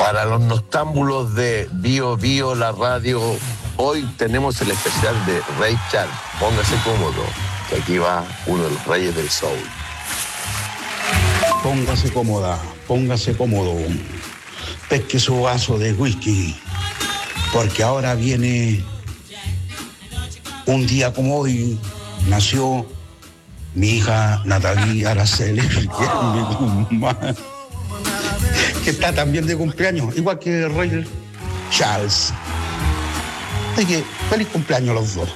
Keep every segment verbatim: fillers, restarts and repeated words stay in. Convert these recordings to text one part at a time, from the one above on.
Para los noctámbulos de Bio Bio, la radio, hoy tenemos el especial de Ray Charles. Póngase cómodo, que aquí va uno de los reyes del soul. Póngase cómoda, póngase cómodo. Pesque su vaso de whisky, porque ahora viene un día como hoy, nació mi hija Natalie Araceli, que es mi mamá, que está también de cumpleaños, igual que el rey Charles. Así que feliz cumpleaños a los dos.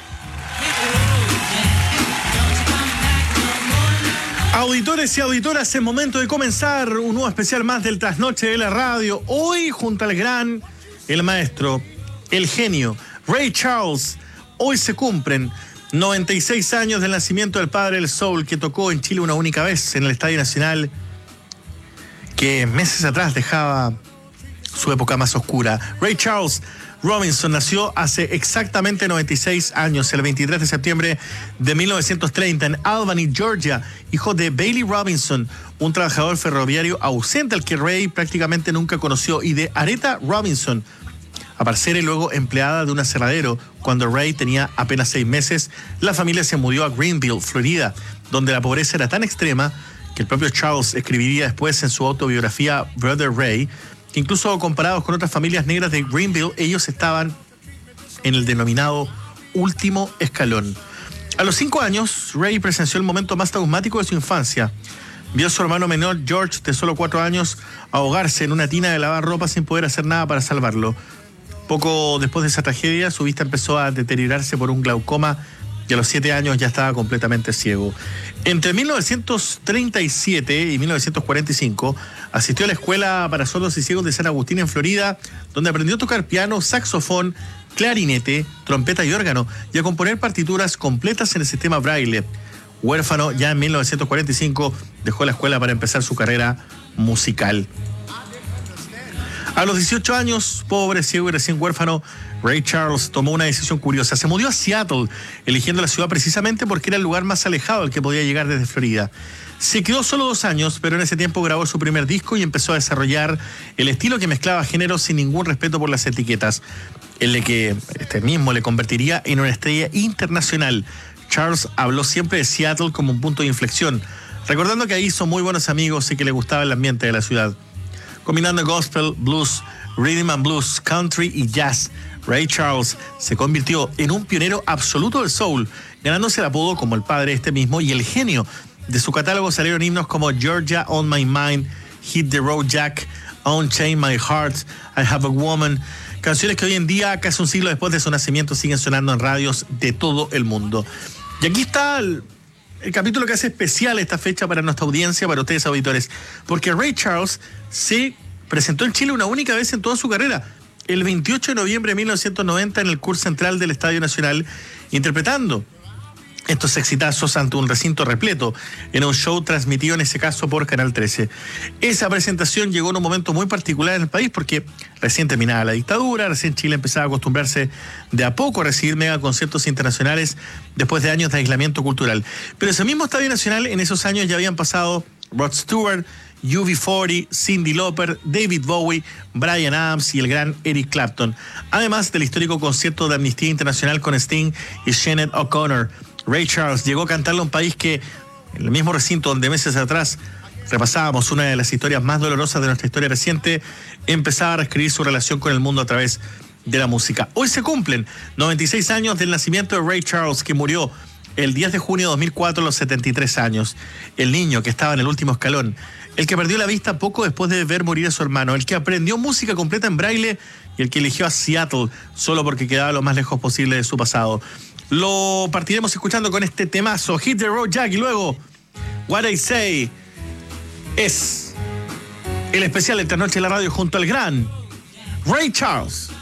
Auditores y auditoras, es momento de comenzar un nuevo especial más del Trasnoche de la Radio. Hoy junto al gran, el maestro, el genio, Ray Charles. Hoy se cumplen noventa y seis años del nacimiento del padre del soul, que tocó en Chile una única vez en el Estadio Nacional, que meses atrás dejaba su época más oscura. Ray Charles Robinson nació hace exactamente noventa y seis años, el veintitrés de septiembre de mil novecientos treinta, en Albany, Georgia, hijo de Bailey Robinson, un trabajador ferroviario ausente al que Ray prácticamente nunca conoció, y de Aretha Robinson, aparecer y luego empleada de un aserradero. Cuando Ray tenía apenas seis meses, la familia se mudó a Greenville, Florida, donde la pobreza era tan extrema que el propio Charles escribiría después en su autobiografía Brother Ray, que incluso comparados con otras familias negras de Greenville, ellos estaban en el denominado último escalón. A los cinco años, Ray presenció el momento más traumático de su infancia. Vio a su hermano menor, George, de solo cuatro años, ahogarse en una tina de lavar ropa sin poder hacer nada para salvarlo. Poco después de esa tragedia, su vista empezó a deteriorarse por un glaucoma y a los siete años ya estaba completamente ciego. Entre mil novecientos treinta y siete y mil novecientos cuarenta y cinco asistió a la Escuela para Sordos y Ciegos de San Agustín en Florida, donde aprendió a tocar piano, saxofón, clarinete, trompeta y órgano, y a componer partituras completas en el sistema Braille. Huérfano, ya en mil novecientos cuarenta y cinco dejó la escuela para empezar su carrera musical. A los dieciocho años, pobre, ciego y recién huérfano, Ray Charles tomó una decisión curiosa. Se mudó a Seattle, eligiendo la ciudad precisamente porque era el lugar más alejado al que podía llegar desde Florida. Se quedó solo dos años, pero en ese tiempo grabó su primer disco y empezó a desarrollar el estilo que mezclaba géneros sin ningún respeto por las etiquetas, el de que este mismo le convertiría en una estrella internacional. Charles habló siempre de Seattle como un punto de inflexión, recordando que ahí hizo muy buenos amigos y que le gustaba el ambiente de la ciudad. Combinando gospel, blues, rhythm and blues, country y jazz, Ray Charles se convirtió en un pionero absoluto del soul, ganándose el apodo como el padre este mismo y el genio. De su catálogo salieron himnos como Georgia on My Mind, Hit the Road Jack, Unchain My Heart, I Have a Woman, canciones que hoy en día, casi un siglo después de su nacimiento, siguen sonando en radios de todo el mundo. Y aquí está el, el capítulo que hace especial esta fecha para nuestra audiencia, para ustedes auditores, porque Ray Charles se presentó en Chile una única vez en toda su carrera, el veintiocho de noviembre de mil novecientos noventa, en el curso central del Estadio Nacional, interpretando estos exitazos ante un recinto repleto, en un show transmitido en ese caso por Canal trece. Esa presentación llegó en un momento muy particular en el país porque recién terminaba la dictadura, recién Chile empezaba a acostumbrarse de a poco a recibir megaconciertos internacionales después de años de aislamiento cultural. Pero ese mismo Estadio Nacional, en esos años ya habían pasado Rod Stewart, U B cuarenta, Cyndi Lauper, David Bowie, Bryan Adams y el gran Eric Clapton, además del histórico concierto de Amnistía Internacional con Sting y Sinead O'Connor. Ray Charles llegó a cantarle a un país que, en el mismo recinto donde meses atrás repasábamos una de las historias más dolorosas de nuestra historia reciente, empezaba a reescribir su relación con el mundo a través de la música. Hoy se cumplen noventa y seis años del nacimiento de Ray Charles, que murió el diez de junio de dos mil cuatro a los setenta y tres años. El niño que estaba en el último escalón, el que perdió la vista poco después de ver morir a su hermano, el que aprendió música completa en braille y el que eligió a Seattle solo porque quedaba lo más lejos posible de su pasado. Lo partiremos escuchando con este temazo, Hit the Road Jack, y luego What I Say. Es el especial de esta noche en la radio junto al gran Ray Charles.